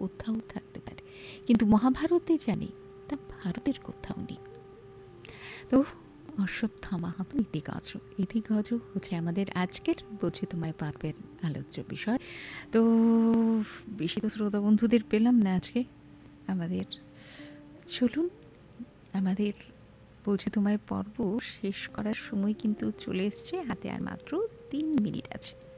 কোথাও থাকতে পারে, কিন্তু মহাভারতে জানি তা ভারতের কোথাও নেই। তো অশ্বত্থামা তো ইতিগজ, ইতিগজ হচ্ছে আমাদের আজকের বুঝি তোমায় পর্বের আলোচ্য বিষয়। তো বেশি তো শ্রোতা বন্ধুদের পেলাম না আজকে, আমাদের চলুন আমাদের বুঝি তোমায় পর্ব শেষ করার সময় কিন্তু চলে এসছে, হাতে আর মাত্র 3 মিনিট আছে।